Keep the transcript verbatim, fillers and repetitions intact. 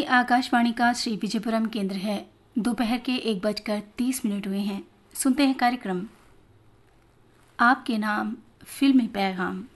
आकाशवाणी का श्री विजयपुरम केंद्र है। दोपहर के एक बजकर तीस मिनट हुए हैं। सुनते हैं कार्यक्रम आपके नाम फिल्मी पैगाम।